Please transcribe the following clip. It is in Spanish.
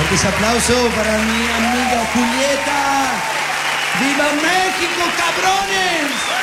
Fuerte ese aplauso para mi amiga Julieta. ¡Viva México, cabrones!